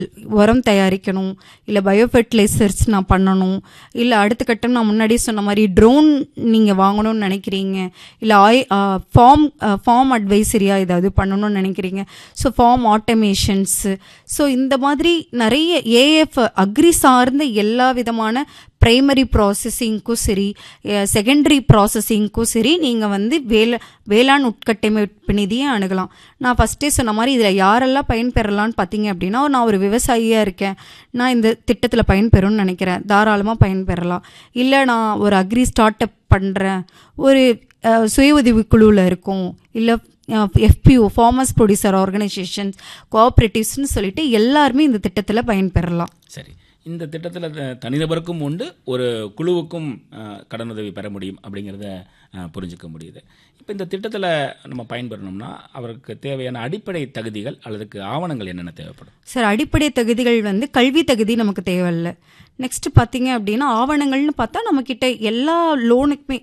உரம் தயாரிக்கணும், இல்லை bio fertilisers நான் பண்ணணும், இல்லை அடுத்த கட்டம் நான் முன்னாடியே சொன்ன மாதிரி ட்ரோன் நீங்கள் வாங்கணும்னு நினைக்கிறீங்க, இல்லை ஃபார்ம் அட்வைசரியாக ஏதாவது பண்ணணும்னு நினைக்கிறீங்க, ஸோ ஃபார்ம் ஆட்டோமேஷன்ஸு, ஸோ இந்த மாதிரி நிறைய ஏஎஃப் அக்ரி சார்ந்த எல்லா விதமான ப்ரைமரி ப்ராசஸிங்க்கும் சரி, செகண்டரி ப்ராசஸிங்க்கும் சரி, நீங்கள் வந்து வேளாண் உட்கட்டமைப்பு நிதியை அணுகலாம். நான் ஃபஸ்ட்டே சொன்ன மாதிரி இதில் யாரெல்லாம் பயன்பெறலான்னு பார்த்தீங்க அப்படின்னா, நான் ஒரு விவசாயியாக இருக்கேன், நான் இந்த திட்டத்தில் பயன்பெறும்னு நினைக்கிறேன், தாராளமாக பயன்பெறலாம். இல்லை நான் ஒரு அக்ரி ஸ்டார்ட் அப் பண்ணுறேன், ஒரு சுய உதவி குழுவில் இருக்கும், இல்லை எஃபிஓ ஃபார்மர்ஸ் ப்ரொடியூசர் ஆர்கனைசேஷன்ஸ், கோஆப்ரேட்டிவ்ஸ்னு சொல்லிட்டு எல்லாருமே இந்த திட்டத்தில் பயன்பெறலாம். சரி, இந்த திட்டத்தில் தனிநபருக்கும் உண்டு, ஒரு குழுவுக்கும் கடனுதவி பெற முடியும் அப்படிங்கிறத புரிஞ்சுக்க முடியுது. இப்போ இந்த திட்டத்தில் நம்ம பயன்பெறணும்னா அவருக்கு தேவையான அடிப்படை தகுதிகள் அல்லதுக்கு ஆவணங்கள் என்னென்ன தேவைப்படும்? சார், அடிப்படை தகுதிகள் வந்து கல்வி தகுதி நமக்கு தேவையில்லை. நெக்ஸ்ட் பார்த்தீங்க அப்படின்னா ஆவணங்கள்னு பார்த்தா நம்மக்கிட்ட எல்லா லோனுக்குமே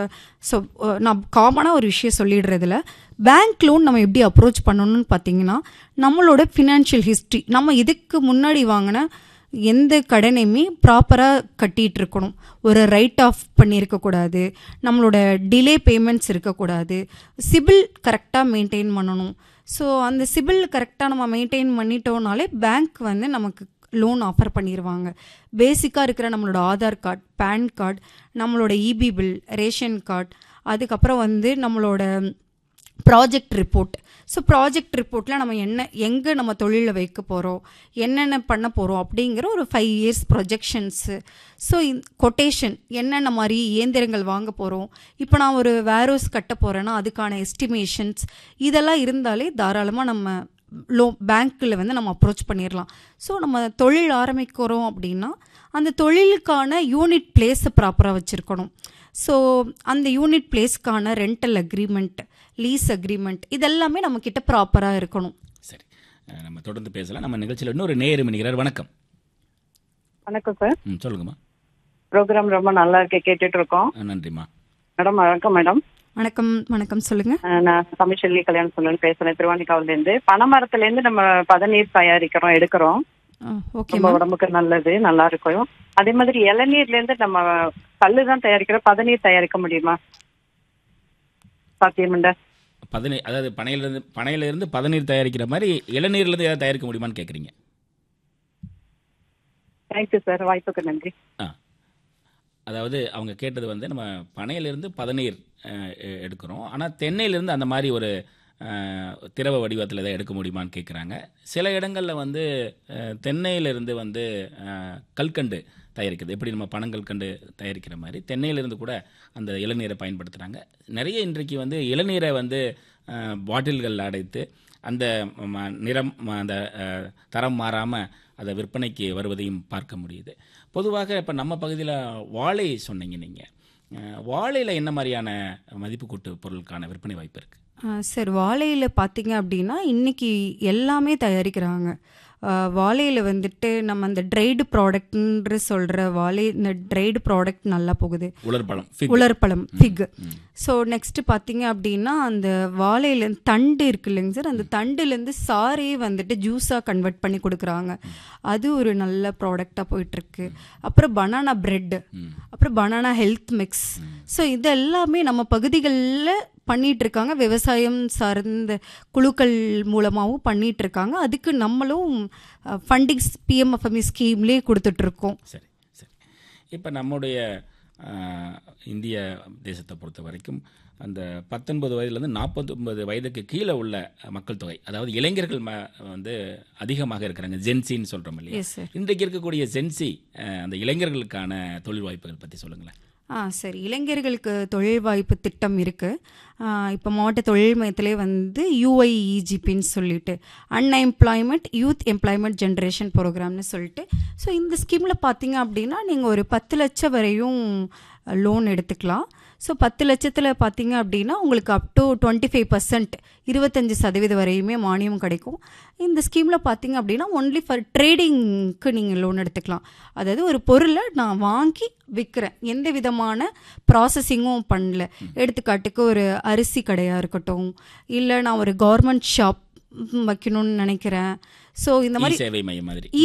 நான் காமனாக ஒரு விஷயம் சொல்லிடுறதுல, பேங்க் லோன் நம்ம எப்படி அப்ரோச் பண்ணணும்னு பார்த்தீங்கன்னா, நம்மளோட ஃபினான்ஷியல் ஹிஸ்ட்ரி, நம்ம இதுக்கு முன்னாடி வாங்கின எந்த கடனையுமே ப்ராப்பராக கட்டிகிட்டு இருக்கணும், ஒரு ரைட் ஆஃப் பண்ணியிருக்கக்கூடாது, நம்மளோட டிலே பேமெண்ட்ஸ் இருக்கக்கூடாது, சிபில் கரெக்டாக மெயின்டைன் பண்ணணும். ஸோ அந்த சிபில் கரெக்டாக நம்ம மெயின்டைன் பண்ணிட்டோம்னாலே பேங்க் வந்து நமக்கு லோன் ஆஃபர் பண்ணிடுவாங்க. பேசிக்காக இருக்கிற நம்மளோட ஆதார் கார்டு, பேன் கார்டு, நம்மளோட இபி பில், ரேஷன் கார்டு, அதுக்கப்புறம் வந்து நம்மளோட ப்ராஜெக்ட் ரிப்போர்ட். ஸோ ப்ராஜெக்ட் ரிப்போர்ட்டில் நம்ம எங்கே நம்ம தொழிலில் வைக்க போகிறோம், என்னென்ன பண்ண போகிறோம் அப்படிங்கிற ஒரு 5 years ப்ரொஜெக்ஷன்ஸு. ஸோ கொட்டேஷன், என்னென்ன மாதிரி இயந்திரங்கள் வாங்க போகிறோம், இப்போ நான் ஒரு வேர்ஹவுஸ் கட்ட போகிறேன்னா அதுக்கான எஸ்டிமேஷன்ஸ், இதெல்லாம் இருந்தாலே தாராளமாக நம்ம பேங்க்கில் வந்து நம்ம அப்ரோச் பண்ணிடலாம். ஸோ நம்ம தொழில் ஆரம்பிக்கிறோம் அப்படின்னா அந்த தொழிலுக்கான யூனிட் பிளேஸை ப்ராப்பராக வச்சுருக்கணும். ஸோ அந்த unit பிளேஸ்க்கான rental agreement, lease agreement, இதெல்லாமே நம்மக்கிட்ட ப்ராப்பராக இருக்கணும். சரி, நம்ம தொடர்ந்து பேசலாம். நம்ம நிகழ்ச்சியில் இன்னொரு நேயர் மணிக்கிறார். வணக்கம். வணக்கம் சார். சொல்லுங்கம்மா. ப்ரோக்ராம் ரொம்ப நல்லா இருக்கு, கேட்டுட்டு இருக்கோம். நன்றிம்மா. மேடம் வணக்கம். மேடம் வணக்கம். வணக்கம், சொல்லுங்க. நான் தமிழ்ச்செல்வி கல்யாணம் சொல்லு பேசுறேன், திருவானிக்காவிலேருந்து. பனைமரத்துலேருந்து நம்ம பதநீர் தயாரிக்கிறோம், எடுக்கிறோம். நம்ம உடம்புக்கு நல்லது, நல்லா இருக்கும். அதே மாதிரி இளநீர்லேருந்து நம்ம கல்லு தான் தயாரிக்கிறோம், பதநீர் தயாரிக்க முடியுமா? சாத்தியமுண்டா? அதாவது பனையிலிருந்து பதநீர் தயாரிக்கிற மாதிரி இளநீர்லேருந்து ஏதாவது தயாரிக்க முடியுமான்னு கேட்குறீங்க? தேங்க்யூ சார், வாய்ப்புக்கு நன்றி. அதாவது அவங்க கேட்டது வந்து நம்ம பனையிலிருந்து பதநீர் எடுக்கிறோம், ஆனால் தென்னையிலிருந்து அந்த மாதிரி ஒரு திரவ வடிவத்தில் எதாவது எடுக்க முடியுமான்னு கேட்குறாங்க. சில இடங்களில் வந்து தென்னையிலிருந்து வந்து கல்கண்டு தயாரிக்கிறது, எப்படி நம்ம பனங்கல்கண்டு தயாரிக்கிற மாதிரி தென்னையிலிருந்து கூட அந்த இளநீரை பயன்படுத்துகிறாங்க. நிறைய இன்றைக்கு வந்து இளநீரை வந்து பாட்டில்கள் அடைத்து அந்த நிறம், அந்த தரம் மாறாமல் அதை விற்பனைக்கு வருவதையும் பார்க்க முடியுது. பொதுவாக இப்போ நம்ம பகுதியில் வாழை சொன்னீங்க நீங்கள், வாழையில் என்ன மாதிரியான மதிப்பு கூட்டு பொருளுக்கான விற்பனை வாய்ப்பு இருக்குது? சார், வாழையில் பார்த்தீங்க அப்படின்னா இன்றைக்கி எல்லாமே தயாரிக்கிறாங்க. வாழையில் வந்துட்டு நம்ம அந்த ட்ரைடு ப்ராடக்ட்ன்ற சொல்கிற இந்த ட்ரைடு ப்ராடக்ட் நல்லா போகுது, உலர்பழம், ஃபிக். ஸோ நெக்ஸ்ட்டு பார்த்தீங்க அப்படின்னா அந்த வாழையிலேருந்து தண்டு இருக்கு இல்லைங்க சார், அந்த தண்டுலேருந்து சாரே வந்துட்டு ஜூஸாக கன்வெர்ட் பண்ணி கொடுக்குறாங்க, அது ஒரு நல்ல ப்ராடக்டாக போயிட்டுருக்கு. அப்புறம் பனானா பிரெட், அப்புறம் பனானா ஹெல்த் மிக்ஸ். ஸோ இது எல்லாமே நம்ம பகுதிகளில் பண்ணிகிட்ருக்காங்க, விவசாயம் சார்ந்த குழுக்கள் மூலமாகவும் பண்ணிகிட்ருக்காங்க. அதுக்கு நம்மளும் ஃபண்டிங்ஸ் பிஎம்எஃப்எம்இ ஸ்கீம்லேயே கொடுத்துட்ருக்கோம். சரி சரி. இப்போ நம்முடைய இந்திய தேசத்தை பொறுத்த வரைக்கும் அந்த 19 வயதுலேருந்து 49 வயதுக்கு கீழே உள்ள மக்கள் தொகை, அதாவது இளைஞர்கள் வந்து அதிகமாக இருக்கிறாங்க, ஜென்சின்னு சொல்கிறோம் இல்லையா? இன்றைக்கு இருக்கக்கூடிய ஜென்சி அந்த இளைஞர்களுக்கான தொழில் வாய்ப்புகள் பற்றி சொல்லுங்களேன். சரி, இளைஞர்களுக்கு தொழில் வாய்ப்பு திட்டம் இருக்குது. இப்போ மாவட்ட தொழில் மையத்திலே வந்து யூஐஇஜிபின்னு சொல்லிட்டு அன்எம்ப்ளாய்மெண்ட் யூத் எம்ப்ளாய்மெண்ட் ஜென்ரேஷன் ப்ரோக்ராம்னு சொல்லிட்டு, ஸோ இந்த ஸ்கீமில் பார்த்தீங்க அப்படின்னா நீங்கள் ஒரு 10 லட்சம் வரையும் லோன் எடுத்துக்கலாம். ஸோ 10 லட்சத்தில் பார்த்தீங்க அப்படின்னா உங்களுக்கு அப் டு 25%, 25% வரையுமே மானியம் கிடைக்கும். இந்த ஸ்கீமில் பார்த்தீங்க அப்படின்னா ஒன்லி ஃபார் ட்ரேடிங்க்கு நீங்கள் லோன் எடுத்துக்கலாம். அதாவது ஒரு பொருளை நான் வாங்கி விற்கிறேன், எந்த விதமான ப்ராசஸிங்கும் பண்ணல. எடுத்துக்காட்டுக்கு ஒரு அரிசி கடையாக இருக்கட்டும், இல்லை நான் ஒரு கவர்மெண்ட் ஷாப் வைக்கணும்னு நினைக்கிறேன், ஸோ இந்த மாதிரி சேவை மையம் மாதிரி